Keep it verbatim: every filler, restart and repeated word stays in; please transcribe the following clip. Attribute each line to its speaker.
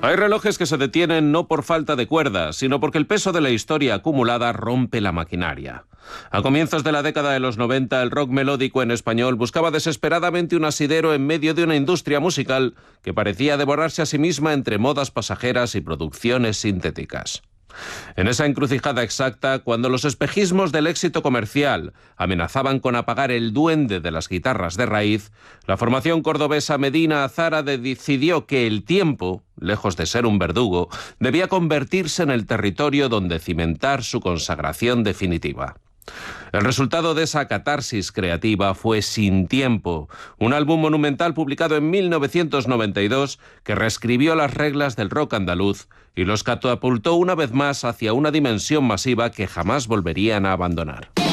Speaker 1: Hay relojes que se detienen no por falta de cuerdas, sino porque el peso de la historia acumulada rompe la maquinaria. A comienzos de la década de los noventa, el rock melódico en español buscaba desesperadamente un asidero en medio de una industria musical que parecía devorarse a sí misma entre modas pasajeras y producciones sintéticas. En esa encrucijada exacta, cuando los espejismos del éxito comercial amenazaban con apagar el duende de las guitarras de raíz, la formación cordobesa Medina Azara decidió que el tiempo, lejos de ser un verdugo, debía convertirse en el territorio donde cimentar su consagración definitiva. El resultado de esa catarsis creativa fue Sin Tiempo, un álbum monumental publicado en mil novecientos noventa y dos que reescribió las reglas del rock andaluz y los catapultó una vez más hacia una dimensión masiva que jamás volverían a abandonar.